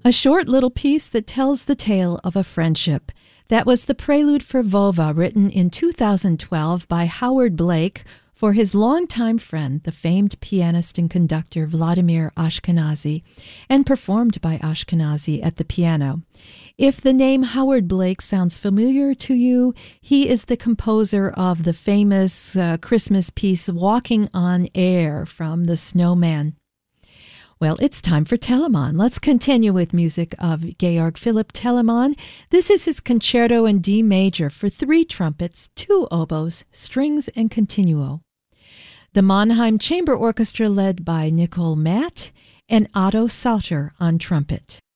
A short little piece that tells the tale of a friendship. That was the Prelude for Vova, written in 2012 by Howard Blake for his longtime friend, the famed pianist and conductor Vladimir Ashkenazy, and performed by Ashkenazy at the piano. If the name Howard Blake sounds familiar to you, he is the composer of the famous Christmas piece Walking on Air from The Snowman. Well, it's time for Telemann. Let's continue with music of Georg Philipp Telemann. This is his concerto in D major for 3 trumpets, 2 oboes, strings, and continuo. The Mannheim Chamber Orchestra led by Nicole Matt and Otto Sauter on trumpet.